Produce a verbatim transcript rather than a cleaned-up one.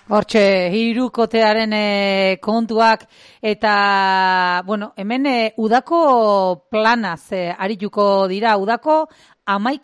Hortxe, hirukotearen e, kontuak eta, bueno, hemen e, udako planaz e, arituko dira, udako hamaika